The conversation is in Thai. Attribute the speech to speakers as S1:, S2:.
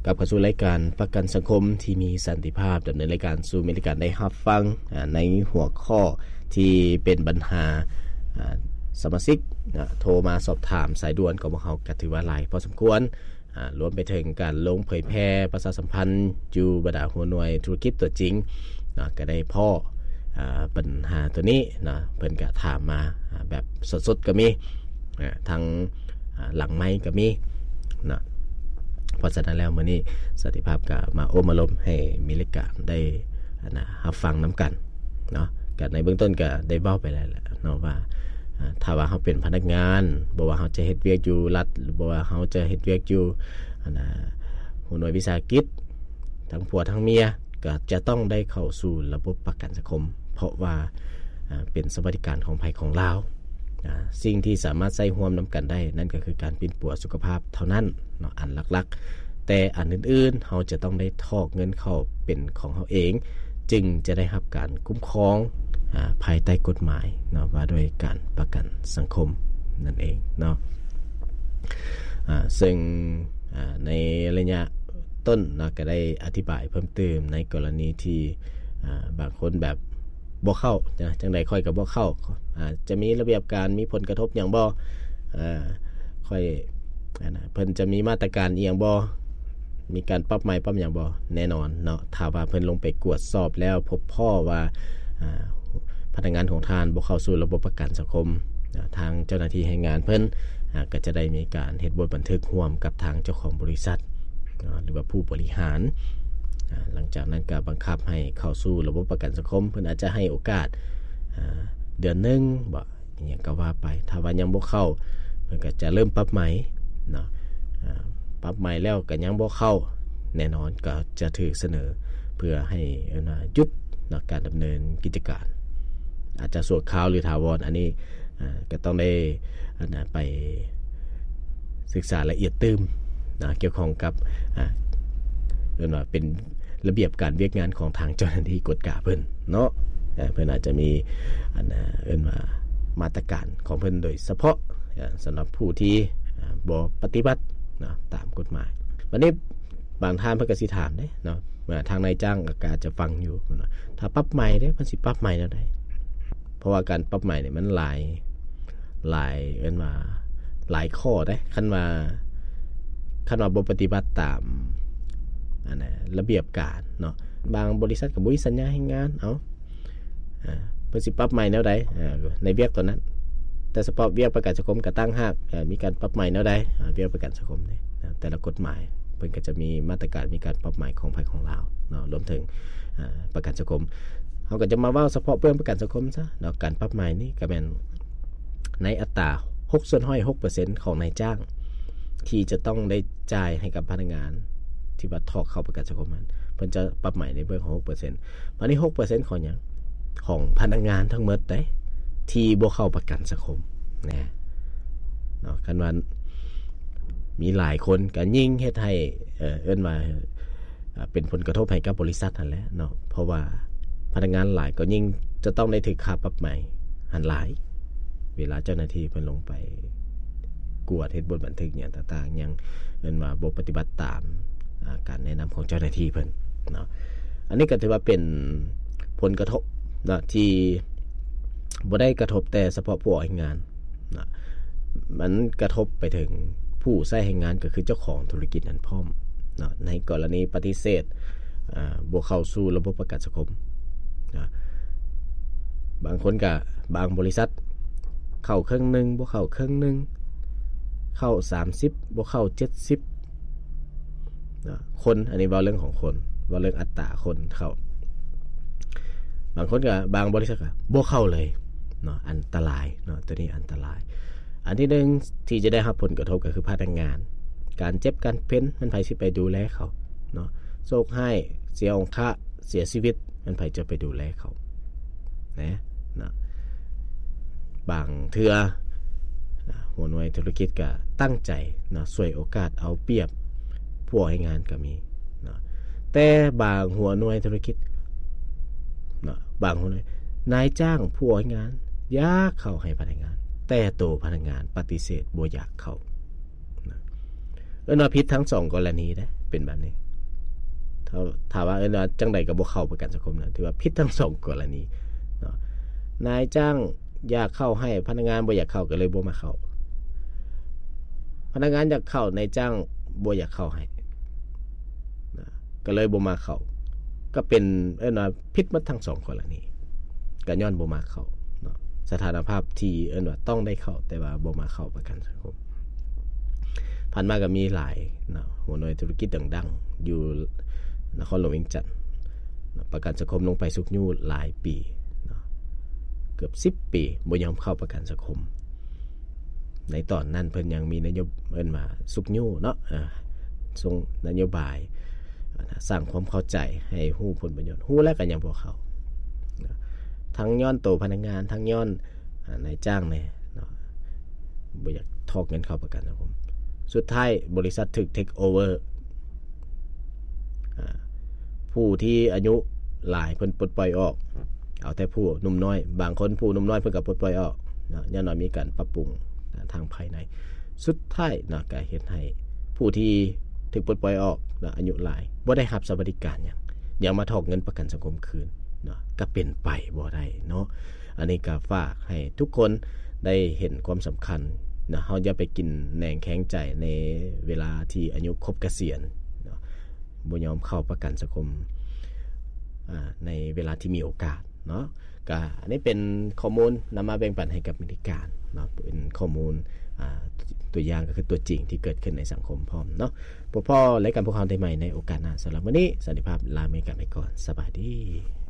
S1: กับเข้าสู่รายการประกันสังคมที่มีสันติภาพดำเนินรายการสู่รายการได้รับฟังในหัวข้อที่เป็นปัญหาสมาชิกโทรมาสอบถามสายด่วนของเราก็ถือว่าหลายพอสมควรรวมไปถึงการลงเผยแพร่ประชาสัมพันธ์อยู่บรรดาหัวหน่วยธุรกิจตัวจริงก็ได้พ่อปัญหาตัวนี้เพิ่นก็ถามมาแบบสดๆก็มีทั้งหลังไมค์ก็มีเพราะฉะนั้นแล้วมื้อนี้สันติภาพก็มาอบรมให้มีรายการได้รับฟังนํากันเนาะก็ในเบื้องต้นก็ได้เว้าไปแล้วแหละเนาะว่าถ้าว่าเฮาเป็นพนักงานบ่ว่าเฮาจะเฮ็ดเวียกอยู่รัฐหรือบ่ว่าเฮาจะเฮ็ดเวียกอยู่หัวหน่วยวิสาหกิจทั้งผัวทั้งเมียก็จะต้องได้เข้าสู่ระบบประกันสังคมเพราะว่าเป็นสวัสดิการของไผของลาวสิ่งที่สามารถใช้ร่วมนํากันได้นั่นก็คือการปิ่นปัวสุขภาพเท่านั้นเนาะอันหลักๆแต่อันอื่นๆเฮาจะต้องได้ทอกเงินเข้าเป็นของเฮาเองจึงจะได้รับการคุ้มครองภายใต้กฎหมายเนาะว่าด้วยการประกันสังคมนั่นเองเนาะซึ่งในระยะต้นนะก็ได้อธิบายเพิ่มเติมในกรณีที่บางคนแบบบ่เข้าจังได๋ค่อยก็บ่เข้าจะมีระเบียบการมีผลกระทบหยังบ่ค่อยเพิ่นจะมีมาตรการอีหยังบ่มีการปรับใหม่ปรับหยังบ่แน่นอนเนาะถ้าว่าเพิ่นลงไปกวดสอบแล้วพบพ่อว่าพนักงานของทานบ่เข้าสู่ระบบประกันสังคมทางเจ้าหน้าที่แรงงานเพิ่นก็จะได้มีการเฮ็ดบทบันทึกร่วมกับทางเจ้าของบริษัทหรือว่าผู้บริหารหลังจากนั้นก็บังคับให้เข้าสู่ระบบประกันสังคมเพิ่นอาจจะให้โอกาสเดือนนึงบ่อิหยังก็ว่าไปถ้าว่ายังบ่เข้าเพิ่นก็จะเริ่มปรับใหม่เนาะปรับใหม่แล้วก็ยังบ่เข้าแน่นอนก็จะถูกเสนอเพื่อให้หยุดการดำเนินกิจการอาจจะชั่วคราวหรือถาวรอันนี้ก็ต้องได้ไปศึกษาละเอียดตึมเกี่ยวข้องกับว่าเป็นระเบียบการเวียกงานของทางเจ้าหน้าที่กฎกาเพิ่นเนาะเพิ่นอาจจะมีว่ามาตรการของเพิ่นโดยเฉพาะสำหรับผู้ที่บ่ปฏิบัติตามกฎหมายวันนี้บางท่านเพิ่นก็สิถามเด้เนาะทางนายจ้างก็อาจจะฟังอยู่ถ้าปรับใหม่เด้เพิ่นสิปรับใหม่แนวใดเพราะว่าการปรับใหม่นี่มันหลายว่าหลายข้อเด้คันว่าบ่ปฏิบัติตามระเบียบการเนาะบางบริษัทก็บ่มีสัญญาให้งานเพิ่นสิปรับใหม่แนวใดในเวียกตัวนั้นแต่เฉพาะเวียกประกันสังคมก็ตั้งหากมีการปรับใหม่แนวใดเวียกประกันสังคมนี่แต่ละกฎหมายเพิ่นก็จะมีมาตรการมีการปรับใหม่ของภายของลาวเนาะรวมถึงประกันสังคมเฮาก็จะมาเว้าเฉพาะเรื่องประกันสังคมซะเนาะการปรับใหม่นี่ก็แม่นในอัตรา 6% ของนายจ้างที่จะต้องได้จ่ายให้กับพนักงานที่ว่าทอกเข้าประกันสังคมมันเพิ่นจะปรับใหม่ในเรื่องของ 6% บัดนี้ 6% ของหยังของพนักงานทั้งหมดเด้ที่บ่เข้าประกันสังคมนะเนาะคันว่ามีหลายคนก็ยิ่งเฮ็ดให้ว่าเป็นผลกระทบให้กับบริษัทนั่นแหละเนาะเพราะว่าพนักงานหลายก็ยิ่งจะต้องได้ถูกค่าปรับใหม่หันหลายเวลาเจ้าหน้าที่เพิ่นลงไปกวดเฮ็ดบทบันทึกหยังต่างๆยังว่าบ่ปฏิบัติตามการแนะนําของเจ้าหน้าที่เพิ่นเนาะอันนี้ก็ถือว่าเป็นผลกระทบเนาะที่บ่ได้กระทบแต่เฉพาะผู้ให้งานนะมันกระทบไปถึงผู้ใช้แรงงานก็คือเจ้าของธุรกิจนั้นพร้อมเนาะในกรณีปฏิเสธบ่เข้าสู่ระบบประกันสังคมนะบางคนก็บางบริษัทเข้าครึ่งนึงบ่เข้าครึ่งนึงเข้า30บ่เข้า70นะคนอันนี้เว้าเรื่องของคนเว้าเรื่องอัตราคนเข้าบางคนก็บางบริษัทก็บ่เข้าเลยเนาะอันตรายเนาะตัวนี้อันตรายอันที่1ที่จะได้รับผลกระทบก็คือพนักงานการเจ็บการเป็นมันไผสิไปดูแลเขาเนาะโศกให้เสียองค์ค่าเสียชีวิตมันไผจะไปดูแลเขานะบางเทื่อหัวหน่วยธุรกิจก็ตั้งใจนะช่วยโอกาสเอาเปรียบผู้ให้งานก็มีนะแต่บางหัวหน่วยธุรกิจนะบางหัวหน่วยนายจ้างผู้ให้งานอยากเข้าให้พนักงานแต่ตัวพนักงานปฏิเสธบ่อยากเข้านะว่าผิดทั้ง2กรณีเด้เป็นแบบนี้ถ้าว่าจังใดก็บ่เข้าประกันสังคมนั้นถือว่าผิดทั้งสองกรณีเนาะนายจ้างอยากเข้าให้พนักงานบ่อยากเข้าก็เลยบ่มาเข้าพนักงานอยากเข้านายจ้างบ่อยากเข้าให้นะก็เลยบ่มาเข้าก็เป็นผิดหมดทั้งสองกรณีก็ย้อนบ่มาเข้าเนาะสถานภาพที่ว่าต้องได้เข้าแต่ว่าบ่มาเข้าประกันสังคมผ่านมาก็มีหลายเนาะหัวหน่วยธุรกิจดังๆอยู่นครหลวงเวียงจันทน์ประกันสังคมลงไปสุกยู่หลายปีเนาะเกือบ10ปีบ่ยอมเข้าประกันสังคมในตอนนั้นเพิ่นยังมีนโยบายมาสุกยู่เนาะส่งนโยบายสร้างความเข้าใจให้ฮู้ผลประโยชน์ฮู้แล้วก็ยังบ่เข้าทั้งย้อนโตพนักงานทั้งย้อนนายจ้างเนี่ยเนาะบ่อยากทอกเงินเข้าประกันสังคมสุดท้ายบริษัทถูกเทคโอเวอร์ผู้ที่อายุหลายเพิ่นปลดปล่อยออกเอาแต่ผู้หนุ่มน้อยบางคนผู้หนุ่มน้อยเพิ่นก็ปลดปล่อยออกเนาะอย่างน้อยมีการปรับปรุงทางภายในสุดท้ายเนาะก็เฮ็ดให้ผู้ที่ถูกปลดปล่อยออกเนาะอายุหลายบ่ได้รับสวัสดิการหยังมาถอกเงินประกันสังคมคืนเนาะก็เป็นไปบ่ได้เนาะอันนี้ก็ฝากให้ทุกคนได้เห็นความสำคัญนะเฮาอย่าไปกินแหนงแข็งใจในเวลาที่อายุครบเกษียณเนาะบ่ยอมเข้าประกันสังคมในเวลาที่มีโอกาสเนาะก็อันนี้เป็นข้อมูลนำมาแบ่งปันให้กับมิตรการเนาะเป็นข้อมูลตัวอย่างก็คือตัวจริงที่เกิดขึ้นในสังคมพร้อมเนาะพ่อและกันพวกเราได้ใหม่ในโอกาสหน้าสำหรับวันนี้สันติภาพลาไปก่อนสบายดี